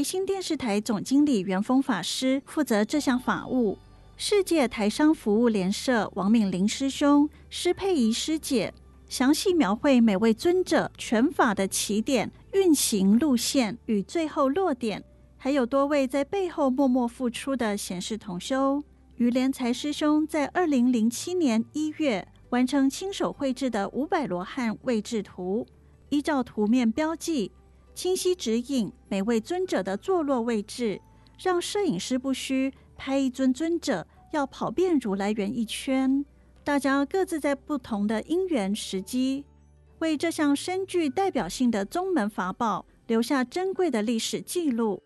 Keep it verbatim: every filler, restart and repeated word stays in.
星电视台总经理元丰法师负责这项法务，世界台商服务联社王敏玲师兄、施佩仪师姐详细描绘每位尊者拳法的起点、运行路线与最后落点，还有多位在背后默默付出的贤士同修。于连才师兄在二零零七年一月完成亲手绘制的五百罗汉位置图，依照图面标记，清晰指引每位尊者的坐落位置，让摄影师不需拍一尊尊者要跑遍如来园一圈。大家各自在不同的因缘时机，为这项深具代表性的宗门法宝留下珍贵的历史记录。